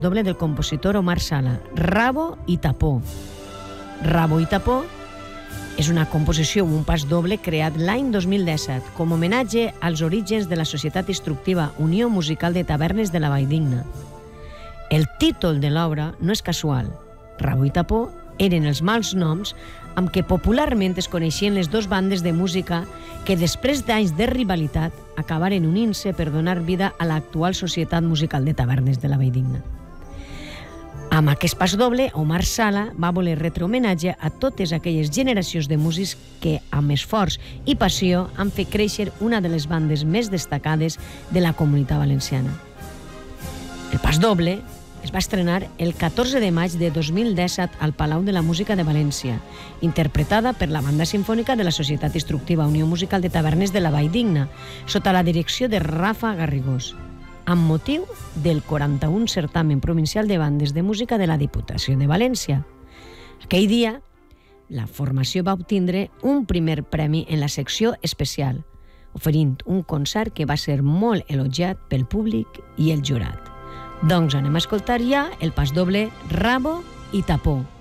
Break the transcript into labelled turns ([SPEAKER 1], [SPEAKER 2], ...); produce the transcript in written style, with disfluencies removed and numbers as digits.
[SPEAKER 1] doble del compositor Omar Sala, Rabo i Tapó. Rabo i Tapó és una composició, un pas doble creat l'any 2017 com a homenatge als orígens de la Societat Instructiva Unió Musical de Tavernes de la Valldigna. El títol de l'obra no és casual. Rabo i Tapó eren els mals noms amb què popularment es coneixien les dues bandes de música que després d'anys de rivalitat acabaren unint-se per donar vida a l'actual Societat Musical de Tavernes de la Valldigna. Amb aquest pas doble, Omar Sala va voler retre homenatge a totes aquelles generacions de músics que, amb esforç i passió, han fet créixer una de les bandes més destacades de la Comunitat Valenciana. El pas doble es va estrenar el 14 de maig de 2017 al Palau de la Música de València, interpretada per la Banda Simfònica de la Societat Instructiva Unió Musical de Tavernes de la Valldigna, sota la direcció de Rafa Garrigós, amb motiu del 41 certamen provincial de bandes de música de la Diputació de València. Aquell dia, la formació va obtindre un primer premi en la secció especial, oferint un concert que va ser molt elogiat pel públic i el jurat. Doncs anem a escoltar ja el pas doble Rabo i Tapó.